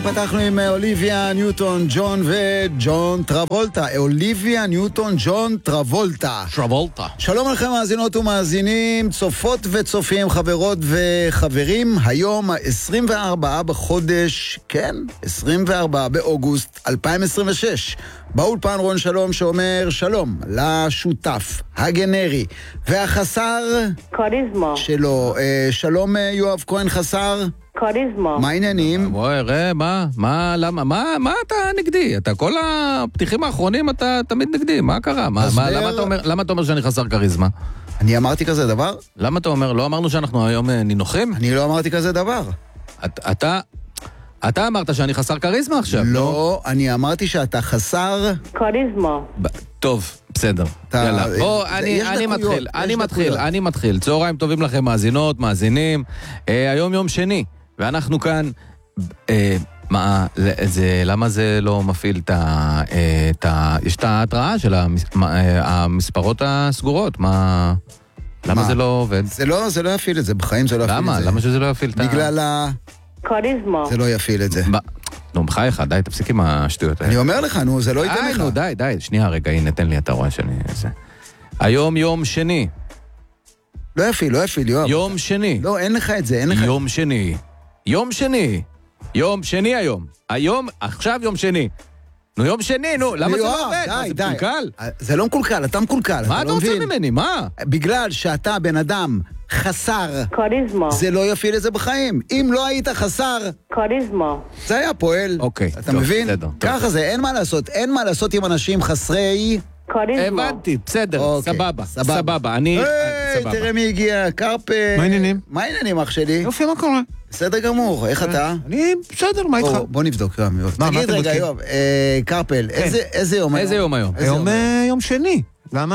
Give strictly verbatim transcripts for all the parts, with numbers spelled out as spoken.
פתחנו עם אוליביה ניוטון ג'ון וג'ון טרבולטה. אוליביה ניוטון ג'ון טרבולטה. טרבולטה. שלום לכם מאזינות ומאזינים, צופות וצופים, חברות וחברים. היום ה-עשרים וארבעה בחודש, כן, עשרים וארבעה באוגוסט אלפיים עשרים ושש. באולפן רון שלום שאומר שלום לשותף הגנרי והחסר קוריזמו שלו. שלום יואב כהן חסר. קוריזמו. מה העניינים? בואי, ראה, מה, מה, למה, מה, מה אתה נגדי? אתה כל הפתיחים האחרונים אתה תמיד נגדי, מה קרה? מה, מה, למה אתה אומר, למה אתה אומר שאני חסר קריזמה? אני אמרתי כזה דבר? למה אתה אומר, לא אמרנו שאנחנו היום נינוחים? אני לא אמרתי כזה דבר. אתה, אתה אמרת שאני חסר קריזמה עכשיו? לא, אני אמרתי שאתה חסר קוריזמו. טוב, בסדר. יאללה. בוא, אני מתחיל, אני מתחיל, אני מתחיל. צהריים טובים לכם, מאזינות, מאזינים. היום יום שני, ואנחנו כאן, מה, זה, למה זה לא מפעיל את ה... יש את ההתראה של המספרות הסגורות, מה... למה זה לא עובד? זה לא, זה לא יפעיל את זה, בחיים זה לא יפעיל את זה. למה? למה שזה לא יפעיל את ה... בגלל ה... קוריזמו. זה לא יפעיל את זה. נו, בחייך, די, תפסיק עם השטויות האלה. אני אומר לך, נו, זה לא ייתן לך. נו, די, די, שנייה רגע, הנה, תן לי, אתה רואה שאני... היום יום שני. לא יפעיל, לא יפעיל, יואב. יום שני. לא, אין לך את זה, אין לך... יום שני. יום שני. יום שני היום. היום, עכשיו יום שני. נו, יום שני, נו, למה זה לא עובד? די, זה מקולקל? זה לא מקולקל, אתה מקולקל. מה אתה רוצה ממני? מה? בגלל שאתה בן אדם חסר, קוריזמו. זה לא יפעיל את זה בחיים. אם לא היית חסר, קוריזמו. זה היה פועל. אוקיי, אתה מבין? בסדר. ככה זה, אין מה לעשות. אין מה לעשות עם אנשים חסרי... קוריזמו. הבנתי, בסדר, סבבה, סבבה, אני... היי, תראה מי הגיע, קרפל. מה העניינים? מה העניינים, אח שלי? יופי, מה קורה? בסדר גמור, איך אתה? אני בסדר, מה איתך? בוא נבדוק, יואב. מה תגיד אתם רגע, בודקים? יואב, קרפל, איזה יום היום? איזה יום היום? היום יום שני. למה?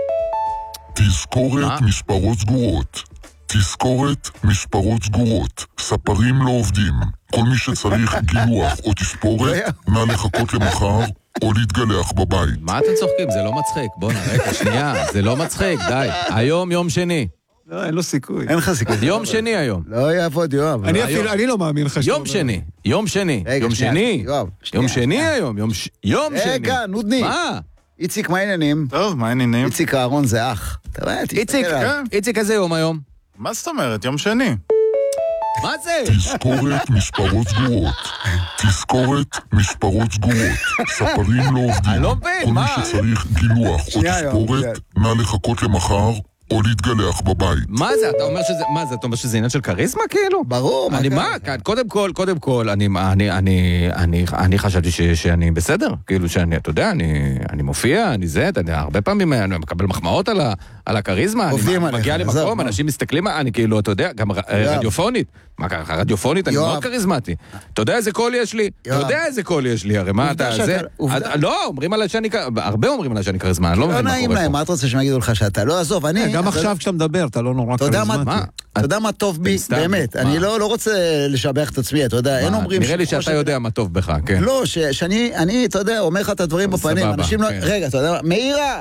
תזכורת מספרות סגורות. תזכורת מספרות סגורות. ספרים לא עובדים. כל מי שצריך גילוח או תספורת, נא לחכות למחר או להתגלח בבית. מה אתם צוחקים? זה לא מצחיק. בוא נראה, שנייה, זה לא מצחיק, די. היום יום שני. לא, אין לו סיכוי. אין לך סיכוי. יום שני היום. לא יעבוד, יואב. אני אפילו, אני לא מאמין לך. יום שני, יום שני, יום שני, יום שני היום, יום שני. רגע, נודני. מה? איציק, מה העניינים? טוב, מה העניינים? איציק אהרון זה אח. איציק, איציק, איזה יום היום? מה זאת אומרת? יום שני. מה זה? תזכורת מספרות סגורות. תזכורת מספרות סגורות. ספרים לא עובדים. אני לא מבין, כל מה? מי שצריך גילוח או תספורת, נא לחכות למחר או להתגלח בבית. מה זה? אתה אומר שזה, מה זה? אתה אומר שזה עניין של קריזמה כאילו? ברור, מה אני מה? קודם כל, קודם כל, אני, אני, אני, אני, אני חשבתי ש, שאני בסדר. כאילו שאני, אתה יודע, אני, אני מופיע, אני זה, אתה יודע, הרבה פעמים אני מקבל מחמאות על ה, על הקריזמה. אני מגיע למקום, אנשים מסתכלים, אני כאילו, אתה יודע, גם רדיופונית. מה קרה? רדיופונית, אני מאוד קריזמטי. אתה יודע איזה קול יש לי? אתה יודע איזה קול יש לי, הרי מה אתה, זה? לא, אומרים עליי שאני, הרבה אומרים עליי שאני קריזמה, אני לא מבין מה קורה פה. לא נעים להם, מה אתה רוצה שהם יגידו לך שאתה לא עזוב, אני... גם עכשיו כשאתה מדבר, אתה לא נורא קריזמטי. אתה יודע מה טוב בי? באמת, אני לא רוצה לשבח את עצמי, אתה יודע, אין אומרים... נראה לי שאתה יודע מה טוב בך, כן. לא, שאני, אני, אתה יודע, אומר לך את הדברים בפנים, אנשים לא... רגע, אתה יודע, מאירה!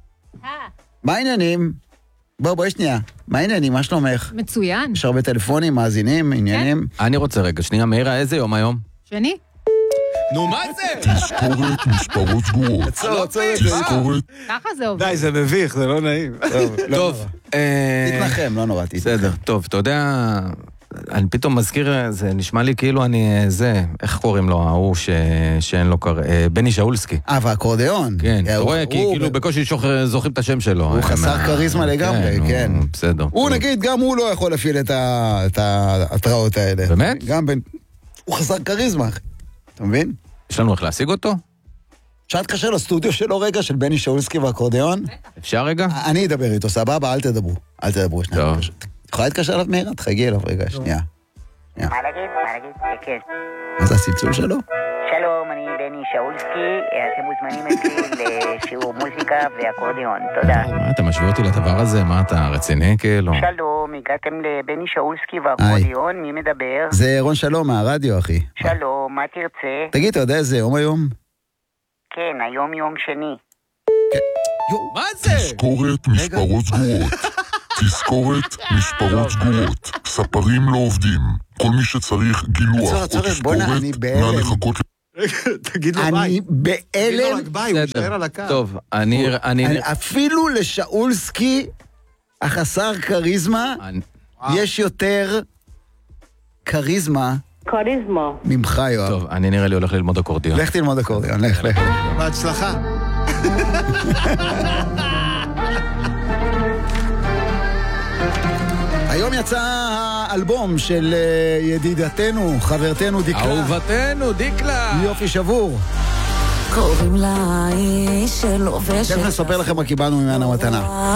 מה העניינים? בוא, בואי שנייה. מה העניינים? מה שלומך? מצוין. יש הרבה טלפונים, מאזינים, עניינים. אני רוצה רגע, שנייה, מאירה, איזה יום היום? שני? נו, מה זה? תזכורת מספרות סגורות. תזכורת... ככה זה עובד. די, זה מביך, זה לא נעים. טוב. תתנחם, לא נורא, תתנחם. בסדר, טוב, אתה יודע, אני פתאום מזכיר, זה נשמע לי כאילו אני, זה, איך קוראים לו, ההוא שאין לו קר... בני שאולסקי. אה, והאקורדיאון. כן, אתה רואה, כאילו בקושי זוכרים את השם שלו. הוא חסר קריזמה לגמרי, כן. בסדר. הוא נגיד, גם הוא לא יכול להפעיל את ההתראות האלה. באמת? גם בין... הוא חסר קריזמה, אתה מבין? יש לנו איך להשיג אותו? אפשר להתקשר לסטודיו שלו רגע, של בני שאולסקי והאקורדיאון? אפשר רגע? אני אדבר איתו, סבבה, אל תדברו. אל תדברו, שנייה. את יכולה להתקשר אליו מהירה? תחגיע אליו רגע, שנייה. מה להגיד? מה להגיד? כן. מה זה הצלצול שלו? שלום, אני בני שאולסקי, אתם מוזמנים אצלי לשיעור מוזיקה ואקורדיון, תודה. מה, אתה משווה אותי לדבר הזה? מה, אתה רציני כאילו? שלום, הגעתם לבני שאולסקי ואקורדיון, מי מדבר? זה רון שלום מהרדיו, אחי. שלום, מה תרצה? תגיד, אתה יודע איזה יום היום? כן, היום יום שני. מה זה? תזכורת מספרות סגורות. תזכורת, משפרות סגורות. ספרים לא עובדים. כל מי שצריך גילוח או תספורת, נא לחכות... תגיד לו ביי. אני בהלם. תגיד לו רק ביי, הוא יישאר על הקו. טוב, אני... אפילו לשאולסקי, החסר כריזמה, יש יותר כריזמה כריזמה. ממך, יואב. טוב, אני נראה לי הולך ללמוד אקורדיון. לך תלמוד אקורדיון, לך, לך. בהצלחה. היום יצא האלבום של ידידתנו, חברתנו דיקלה. אהובתנו, דיקלה. יופי שבור. קוראים לה איש שלובשת. תכף נספר לכם מה קיבלנו ממנה מתנה.